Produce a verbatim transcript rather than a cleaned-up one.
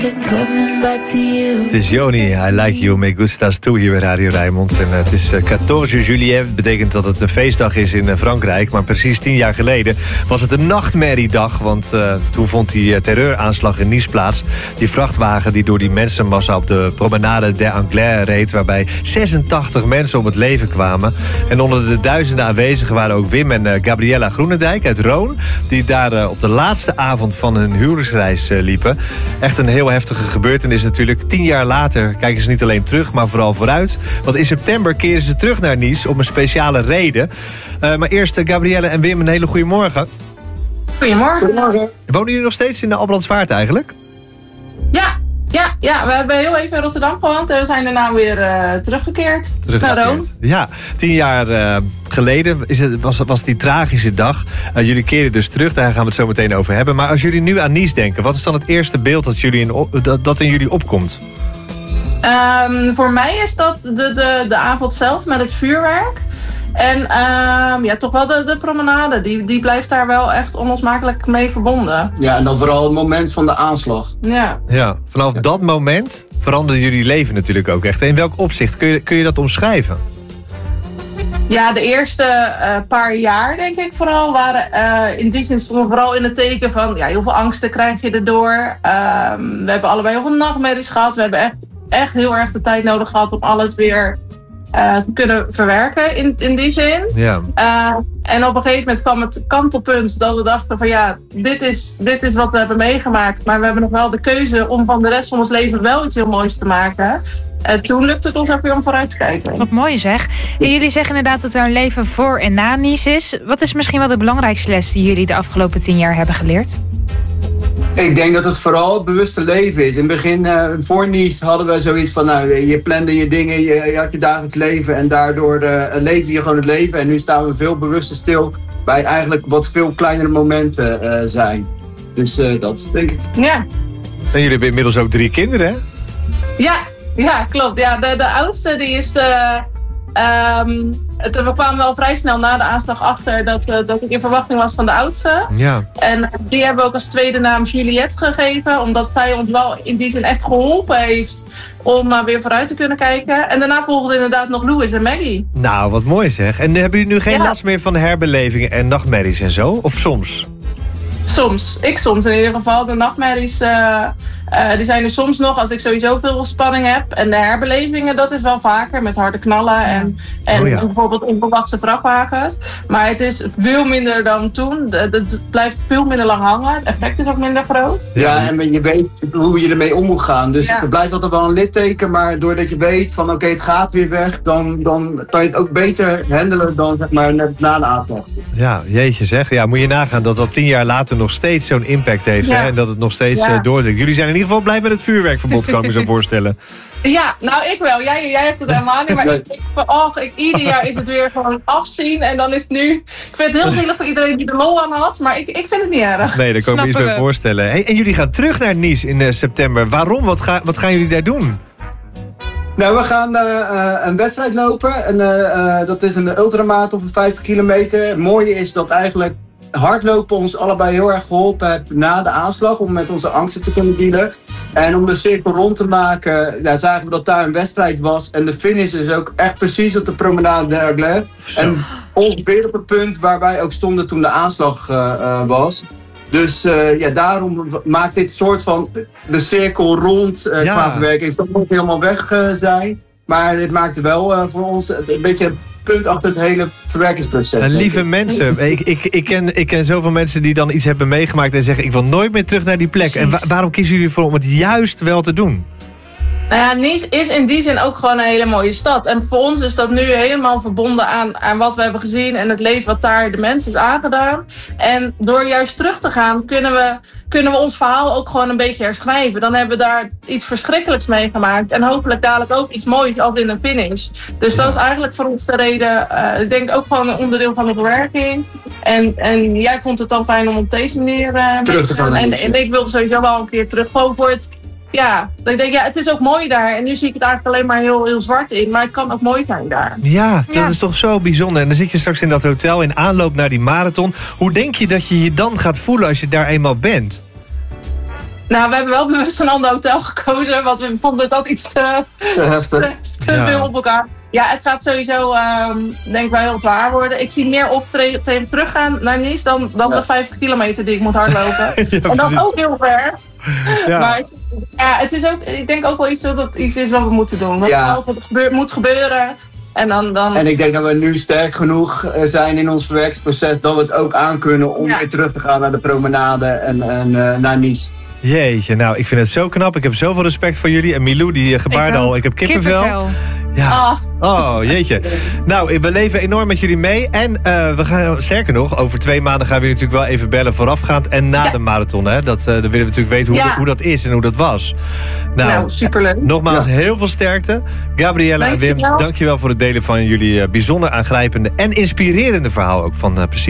Het is Joni, I like you, me gustas tu hier bij Radio Rijnmond. En het is veertien juillet, dat betekent dat het een feestdag is in Frankrijk. Maar precies tien jaar geleden was het een nachtmerriedag. Want uh, toen vond die terreuraanslag in Nice plaats. Die vrachtwagen die door die mensenmassa op de promenade des Anglais reed. Waarbij zesentachtig mensen om het leven kwamen. En onder de duizenden aanwezigen waren ook Wim en uh, Gabriella Groenendijk uit Roon. Die daar uh, op de laatste avond van hun huwelijksreis uh, liepen. Echt een heel heftige gebeurtenis natuurlijk. Tien jaar later kijken ze niet alleen terug, maar vooral vooruit. Want in september keren ze terug naar Nice om een speciale reden. Uh, maar eerst uh, Gabrielle en Wim, een hele goede morgen. Goedemorgen. Goedemorgen. Wonen jullie nog steeds in de Albrandsvaart eigenlijk? Ja, ja, ja, we hebben heel even in Rotterdam gewoond en we zijn daarna weer uh, teruggekeerd, teruggekeerd naar Rome. Ja, tien jaar uh, geleden is het, was, was die tragische dag. Uh, jullie keren dus terug, daar gaan we het zo meteen over hebben. Maar als jullie nu aan Nice denken, wat is dan het eerste beeld dat, jullie in, dat, dat in jullie opkomt? Um, voor mij is dat de, de, de avond zelf met het vuurwerk. En um, ja, toch wel de, de promenade. Die, die blijft daar wel echt onlosmakelijk mee verbonden. Ja, en dan vooral het moment van de aanslag. Ja. Ja, vanaf ja. dat moment veranderde jullie leven natuurlijk ook echt. In welk opzicht? Kun je, kun je dat omschrijven? Ja, de eerste uh, paar jaar, denk ik vooral, waren uh, in die zin stonden we vooral in het teken van... ja, heel veel angsten krijg je erdoor. Um, we hebben allebei heel veel nachtmerries gehad. We hebben echt, echt heel erg de tijd nodig gehad om alles weer... Uh, kunnen verwerken in, in die zin. Ja. Uh, en op een gegeven moment kwam het kantelpunt dat we dachten van ja, dit is, dit is wat we hebben meegemaakt. Maar we hebben nog wel de keuze om van de rest van ons leven wel iets heel moois te maken. Uh, toen lukte het ons ook weer om vooruit te kijken. Wat mooi zeg. En jullie zeggen inderdaad dat er een leven voor en na Nice is. Wat is misschien wel de belangrijkste les die jullie de afgelopen tien jaar hebben geleerd? Ik denk dat het vooral het bewuste leven is. In het begin, uh, voor Nice, hadden we zoiets van... nou, je plande je dingen, je, je had je dagelijks leven... en daardoor uh, leefde je gewoon het leven. En nu staan we veel bewuster stil... bij eigenlijk wat veel kleinere momenten uh, zijn. Dus uh, dat, denk ik. Ja. En jullie hebben inmiddels ook drie kinderen, hè? Ja, ja klopt. Ja, de, de oudste die is... Uh, um, het, we kwamen wel vrij snel na de aanslag achter dat, uh, dat ik in verwachting was van de oudste. Ja. En die hebben we ook als tweede naam Juliette gegeven. Omdat zij ons wel in die zin echt geholpen heeft om uh, weer vooruit te kunnen kijken. En daarna volgden inderdaad nog Louis en Maggie. Nou, wat mooi zeg. En hebben jullie nu geen ja. last meer van de herbelevingen en nachtmerries en zo? Of soms? Soms. Ik soms in ieder geval. De nachtmerries uh, uh, die zijn er soms nog als ik sowieso veel spanning heb. En de herbelevingen, dat is wel vaker met harde knallen en, en oh ja. bijvoorbeeld onverwachte vrachtwagens. Maar het is veel minder dan toen. Het blijft veel minder lang hangen. Het effect is ook minder groot. Ja, en je weet hoe je ermee om moet gaan. Dus ja. het blijft altijd wel een litteken. Maar doordat je weet van oké, okay, het gaat weer weg. Dan, dan kan je het ook beter handelen dan zeg maar net na de aanslag. Ja, jeetje zeg. Ja, moet je nagaan dat dat tien jaar later nog steeds zo'n impact heeft. Ja. Hè? En dat het nog steeds ja. uh, doordringt. Jullie zijn in ieder geval blij met het vuurwerkverbod, kan ik me zo voorstellen. Ja, nou ik wel. Jij, jij hebt het helemaal niet. Maar ik, ik, oh, ik, ieder jaar is het weer gewoon afzien. En dan is het nu... Ik vind het heel zielig voor iedereen die er lol aan had. Maar ik, ik vind het niet erg. Nee, daar kan ik me iets bij voorstellen. Hey, en jullie gaan terug naar Nice in uh, september. Waarom? Wat, ga, wat gaan jullie daar doen? Nou, we gaan uh, uh, een wedstrijd lopen. En, uh, uh, dat is een ultramaat van vijftig kilometer. Het mooie is dat eigenlijk hardlopen ons allebei heel erg geholpen heeft na de aanslag. Om met onze angsten te kunnen dealen. En om de cirkel rond te maken, ja, zagen we dat daar een wedstrijd was. En de finish is ook echt precies op de promenade des Anglais. En ongeveer op het punt waar wij ook stonden toen de aanslag uh, uh, was. Dus uh, ja, daarom maakt dit soort van de cirkel rond uh, ja. qua verwerking. Het zal niet helemaal weg uh, zijn. Maar dit maakte wel uh, voor ons een beetje een punt achter het hele verwerkingsproces. En lieve mensen, ik, ik, ik, ken, ik ken zoveel mensen die dan iets hebben meegemaakt en zeggen ik wil nooit meer terug naar die plek. Precies. En wa- waarom kiezen jullie voor om het juist wel te doen? Nou ja, Nice is in die zin ook gewoon een hele mooie stad. En voor ons is dat nu helemaal verbonden aan, aan wat we hebben gezien en het leed wat daar de mensen is aangedaan. En door juist terug te gaan kunnen we, kunnen we ons verhaal ook gewoon een beetje herschrijven. Dan hebben we daar iets verschrikkelijks meegemaakt en hopelijk dadelijk ook iets moois als in een finish. Dus dat is eigenlijk voor ons de reden, uh, ik denk ook gewoon een onderdeel van de verwerking. En, en jij vond het dan fijn om op deze manier uh, terug te gaan. En, en ik wilde sowieso wel een keer terug gewoon voor het... Ja, ik denk, ja, het is ook mooi daar. En nu zie ik het eigenlijk alleen maar heel, heel zwart in. Maar het kan ook mooi zijn daar. Ja, dat ja. is toch zo bijzonder. En dan zit je straks in dat hotel in aanloop naar die marathon. Hoe denk je dat je je dan gaat voelen als je daar eenmaal bent? Nou, we hebben wel bewust een ander hotel gekozen, want we vonden dat iets te, Te heftig. te, te Ja. veel op elkaar. Ja, het gaat sowieso, um, denk ik wel heel zwaar worden. Ik zie meer optreden teruggaan naar Nice dan, dan Ja. de vijftig kilometer die ik moet hardlopen. Ja, En dat precies. ook heel ver. Ja. Maar het, ja, het is ook, ik denk ook wel iets dat het iets is wat we moeten doen. Dat Ja. het gebeur, moet gebeuren. En dan, dan En ik denk dat we nu sterk genoeg eh, zijn in ons verwerkingsproces dat we het ook aankunnen om Ja. weer terug te gaan naar de promenade en, en uh, naar Nice. Jeetje, nou, ik vind het zo knap. Ik heb zoveel respect voor jullie. En Milou, die gebaarde Ik ook. al. Ik heb kippenvel. Kippenvel. Ja. ah, Oh, jeetje. Nou, we leven enorm met jullie mee. En uh, we gaan, sterker nog, over twee maanden gaan we jullie natuurlijk wel even bellen voorafgaand en na Ja. de marathon. Hè? Dat, uh, dan willen we natuurlijk weten hoe, Ja. hoe dat is en hoe dat was. Nou, nou, superleuk. nogmaals, Ja. heel veel sterkte. Gabriella en Wim, Dankjewel. dankjewel voor het delen van jullie uh, bijzonder aangrijpende en inspirerende verhaal ook van uh, precies.